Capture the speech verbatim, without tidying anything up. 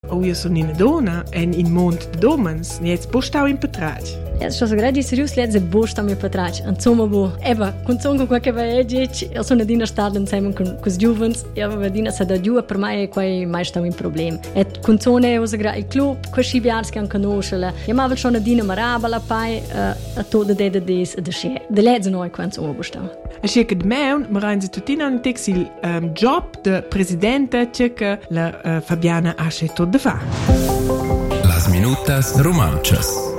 Oh, io sono una donna e in mondo di domens, ne è postau in patraggio. Ja, što se gradi serius leze bosta mi patrač. Insomma bo, eva, con songo qua che vai dic, io sono dina stad insieme con con giovens, io va dina sa da giù per me quai mai sta un problem. Et con zone usa gra il club, qua si biars kan conoscere. Ja ma schon dina marabala pai a todo de de des de sche. De leze noi quan insomma bosta. E che che meun, ma rein tutina un texil um, job de presidente che la uh, Fabiana ha scelto de fa. Las minutas romanchas.